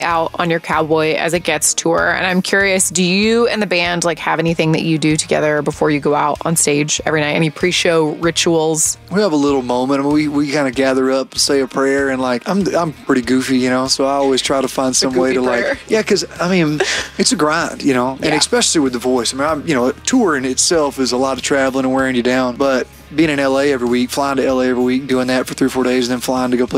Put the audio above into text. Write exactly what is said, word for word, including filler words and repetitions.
out on your Cowboy as It Gets tour. And I'm curious, do you and the band like have anything that you do together before you go out on stage every night? Any pre-show rituals? We have a little moment. I mean, we we kind of gather up, say a prayer, and like I'm I'm pretty goofy, you know, so I always try to find some way to prayer. like yeah, because I mean it's a grind, you know, and yeah. especially with the voice. I mean, I'm, you know, touring itself is a lot of traveling and wearing you down, but being in L A every week, flying to L A every week, doing that for three or four days, and then flying to go play